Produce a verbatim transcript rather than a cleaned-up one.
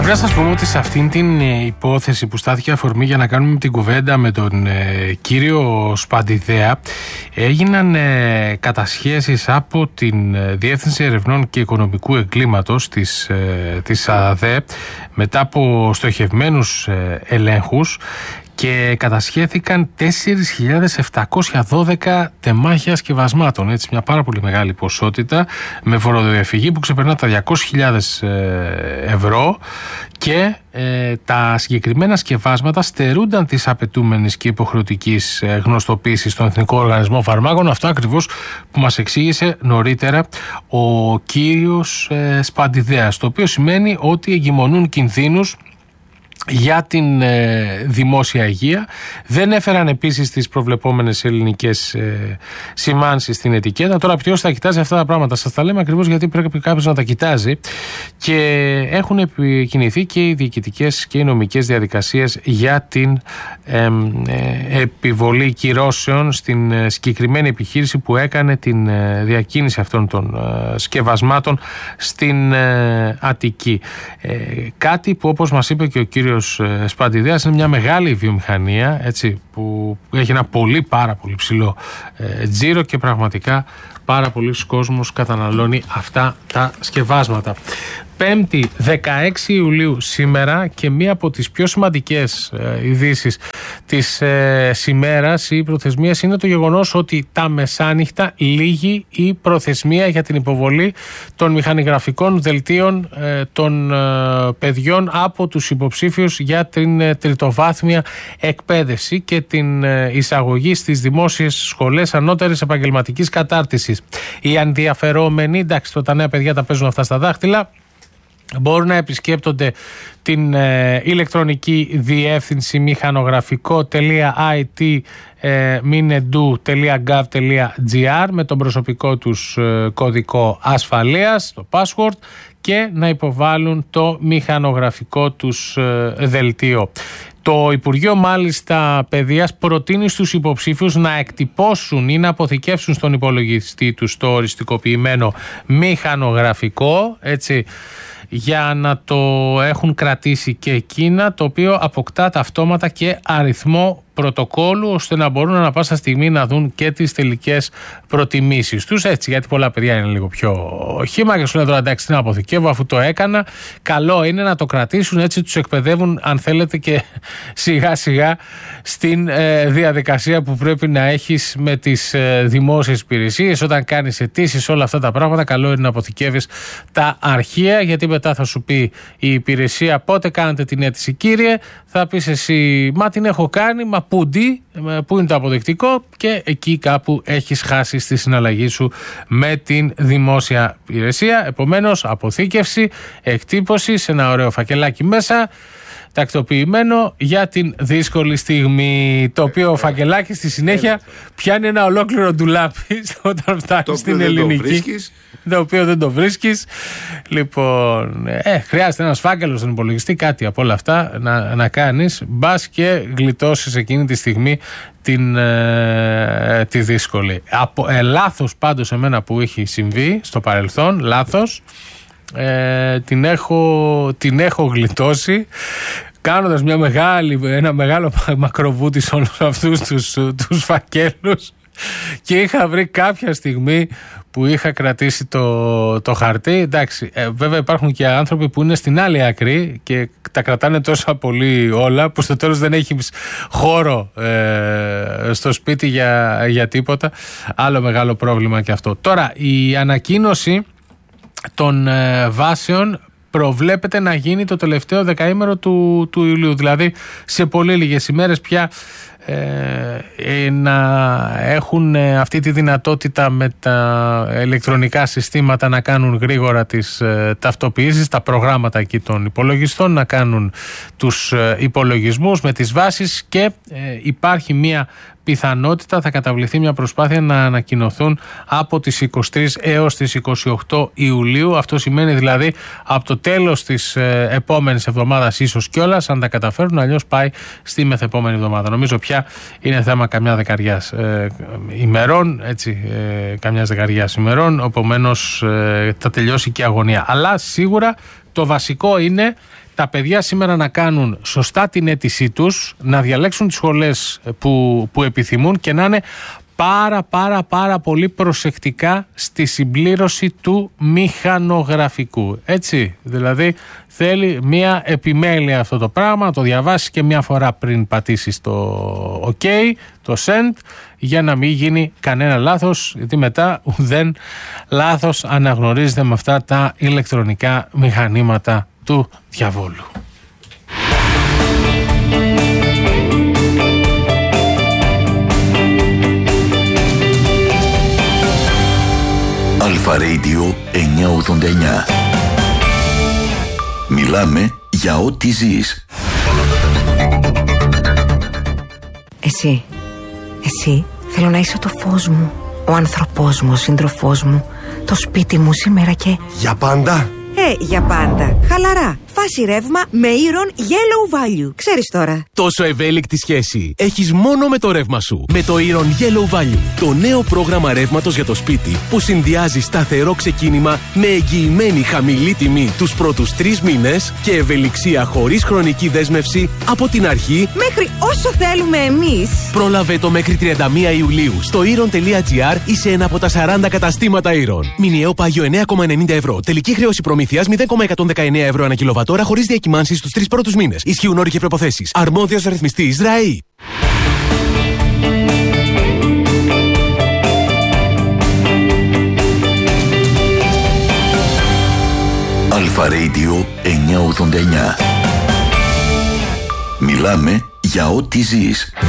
Πρέπει να σας πούμε ότι σε αυτήν την υπόθεση που στάθηκε αφορμή για να κάνουμε την κουβέντα με τον ε, κύριο Σπαντιδέα, έγιναν ε, κατασχέσεις από την Διεύθυνση Ερευνών και Οικονομικού Εγκλήματος της, ε, της ΑΔΕ μετά από στοχευμένους ε, ελέγχους και κατασχέθηκαν τέσσερις χιλιάδες επτακόσια δώδεκα τεμάχια σκευασμάτων. Έτσι, μια πάρα πολύ μεγάλη ποσότητα με φοροδιαφυγή που ξεπερνά τα διακόσιες χιλιάδες ευρώ και ε, τα συγκεκριμένα σκευάσματα στερούνταν της απαιτούμενης και υποχρεωτικής γνωστοποίησης στον Εθνικό Οργανισμό Φαρμάκων. Αυτό ακριβώς που μας εξήγησε νωρίτερα ο κύριος ε, Σπαντιδέας, το οποίο σημαίνει ότι εγκυμονούν κινδύνους για την ε, δημόσια υγεία. Δεν έφεραν επίσης τις προβλεπόμενες ελληνικές ε, σημάνσεις στην ετικέτα. Τώρα ποιος θα κοιτάζει αυτά τα πράγματα? Σας τα λέμε ακριβώς γιατί πρέπει κάποιος να τα κοιτάζει, και έχουν επικινηθεί και οι διοικητικές και οι νομικές διαδικασίες για την ε, ε, επιβολή κυρώσεων στην ε, συγκεκριμένη επιχείρηση που έκανε την ε, διακίνηση αυτών των ε, σκευασμάτων στην ε, Αττική. Ε, κάτι που, όπως μας είπε και ο κύριος Σπαντιδέας, είναι μια μεγάλη βιομηχανία, έτσι, που έχει ένα πολύ πάρα πολύ ψηλό ε, τζίρο και πραγματικά πάρα πολλοί κόσμος καταναλώνει αυτά τα σκευάσματα. Πέμπτη, δεκαέξι Ιουλίου σήμερα, και μία από τις πιο σημαντικές ε, ειδήσεις της ε, σημέρας ή προθεσμίας είναι το γεγονός ότι τα μεσάνυχτα λήγει η προθεσμία για την υποβολή των μηχανογραφικών δελτίων ε, των ε, παιδιών από τους υποψήφιους για την ε, τριτοβάθμια εκπαίδευση και την ε, εισαγωγή στις δημόσιες σχολές ανώτερης επαγγελματικής κατάρτισης. Οι ενδιαφερόμενοι, εντάξει, τα νέα παιδιά τα παίζουν αυτά στα δάχτυλα, μπορούν να επισκέπτονται την ε, ηλεκτρονική διεύθυνση μηχανογραφικό τελεία άι τι μινεντού τελεία γκοβ τελεία τζι άρ με τον προσωπικό τους ε, κωδικό ασφαλείας, το password, και να υποβάλουν το μηχανογραφικό τους ε, δελτίο. Το Υπουργείο μάλιστα Παιδείας προτείνει στους υποψήφιους να εκτυπώσουν ή να αποθηκεύσουν στον υπολογιστή τους το οριστικοποιημένο μηχανογραφικό, έτσι, για να το έχουν κρατήσει και εκείνα, το οποίο αποκτά αυτόματα και αριθμό πρωτοκόλλου, ώστε να μπορούν ανα πάσα στιγμή να δουν και τις τελικές προτιμήσεις τους. Έτσι, γιατί πολλά παιδιά είναι λίγο πιο χύμα και σου λένε τώρα εντάξει, τι να αποθηκεύω αφού το έκανα. Καλό είναι να το κρατήσουν, έτσι τους εκπαιδεύουν, αν θέλετε, και σιγά σιγά στην ε, διαδικασία που πρέπει να έχεις με τις ε, δημόσιες υπηρεσίες. Όταν κάνεις αιτήσεις, όλα αυτά τα πράγματα, καλό είναι να αποθηκεύεις τα αρχεία, γιατί μετά θα σου πει η υπηρεσία πότε κάνετε την αίτηση, κύριε. Θα πεις εσύ, μα την έχω κάνει, μα πούντι, πού είναι το αποδεικτικό, και εκεί κάπου έχεις χάσει στη συναλλαγή σου με την δημόσια υπηρεσία. Επομένως, αποθήκευση, εκτύπωση σε ένα ωραίο φακελάκι μέσα, τακτοποιημένο για την δύσκολη στιγμή, το οποίο ο φακελάκι στη συνέχεια πιάνει ένα ολόκληρο ντουλάπι όταν φτάνει στην ελληνική, το οποίο δεν το βρίσκεις. Λοιπόν, ε, χρειάζεται ένας φάκελος στον υπολογιστή, κάτι από όλα αυτά να, να κάνεις, μπας και γλιτώσεις εκείνη τη στιγμή την, ε, τη δύσκολη. Από, ε, λάθος πάντως εμένα που έχει συμβεί στο παρελθόν, λάθος, ε, την, έχω, την έχω γλιτώσει κάνοντας μια μεγάλη, ένα μεγάλο μακροβούτι σε όλους αυτούς τους, τους φακέλους, και είχα βρει κάποια στιγμή που είχα κρατήσει το, το χαρτί. Εντάξει, ε, βέβαια υπάρχουν και άνθρωποι που είναι στην άλλη άκρη και τα κρατάνε τόσο πολύ όλα που στο τέλος δεν έχει χώρο ε, στο σπίτι για, για τίποτα. Άλλο μεγάλο πρόβλημα και αυτό. Τώρα, η ανακοίνωση των ε, βάσεων προβλέπεται να γίνει το τελευταίο δεκαήμερο του, του Ιουλίου. Δηλαδή σε πολύ λίγες ημέρες πια ε, ε, να έχουν ε, αυτή τη δυνατότητα με τα ηλεκτρονικά συστήματα να κάνουν γρήγορα τις ε, ταυτοποιήσεις, τα προγράμματα εκεί των υπολογιστών, να κάνουν τους ε, υπολογισμούς με τις βάσεις, και ε, υπάρχει μία πιθανότητα, θα καταβληθεί μια προσπάθεια να ανακοινωθούν από τις είκοσι τρεις έως τις είκοσι οκτώ Ιουλίου. Αυτό σημαίνει δηλαδή από το τέλος της ε, επόμενης εβδομάδας ίσως κιόλας, αν τα καταφέρουν, αλλιώς πάει στη μεθεπόμενη εβδομάδα. Νομίζω πια είναι θέμα καμιά δεκαριάς ε, ημερών, έτσι, ε, καμιάς δεκαριάς ημερών, επομένως ε, θα τελειώσει και η αγωνία. Αλλά σίγουρα Το βασικό είναι τα παιδιά σήμερα να κάνουν σωστά την αίτησή τους, να διαλέξουν τις σχολές που, που επιθυμούν και να είναι πάρα πάρα πάρα πολύ προσεκτικά στη συμπλήρωση του μηχανογραφικού. Έτσι, δηλαδή θέλει μια επιμέλεια αυτό το πράγμα, να το διαβάσεις και μια φορά πριν πατήσεις το OK, το send, για να μην γίνει κανένα λάθος, γιατί μετά ουδέν λάθος αναγνωρίζεται με αυτά τα ηλεκτρονικά μηχανήματα του διαβόλου. Αλφα Radio εννιακόσια ογδόντα εννιά. Μιλάμε για ό,τι ζεις. Εσύ, εσύ θέλω να είσαι το φως μου, ο άνθρωπός μου, ο σύντροφός μου, το σπίτι μου σήμερα και... Για πάντα. Ε, για πάντα. Χαλαρά. Φάση ρεύμα με Iron Yellow Value. Ξέρεις τώρα. Τόσο ευέλικτη σχέση έχεις μόνο με το ρεύμα σου. Με το Iron Yellow Value. Το νέο πρόγραμμα ρεύματος για το σπίτι που συνδυάζει σταθερό ξεκίνημα με εγγυημένη χαμηλή τιμή τους πρώτους τρεις μήνες και ευελιξία χωρίς χρονική δέσμευση από την αρχή μέχρι όσο θέλουμε εμείς. Πρόλαβε το μέχρι τριάντα μία Ιουλίου στο iron.gr ή σε ένα από τα σαράντα καταστήματα Iron. Μηνιαίο πάγιο εννέα κόμμα ενενήντα ευρώ. Τελική χρέωση προμήθειας μηδέν κόμμα εκατόν δεκαεννέα ευρώ ανά κιλοβατόρα χωρίς διακυμάνσεις στους τρεις πρώτους μήνες. Ισχύουν όροι και προϋποθέσεις. Αρμόδιος ρυθμιστής ΡΑΗ. Αλφα Radio εννιακόσια ογδόντα εννιά. Μιλάμε για ό,τι ζεις.